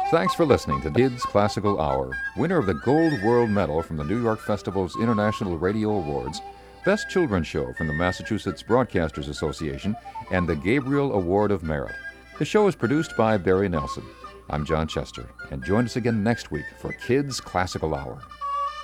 Thanks for listening to Kids Classical Hour, winner of the Gold World Medal from the New York Festival's International Radio Awards, Best Children's Show from the Massachusetts Broadcasters Association, and the Gabriel Award of Merit. The show is produced by Barry Nelson. I'm John Chester, and join us again next week for Kids Classical Hour.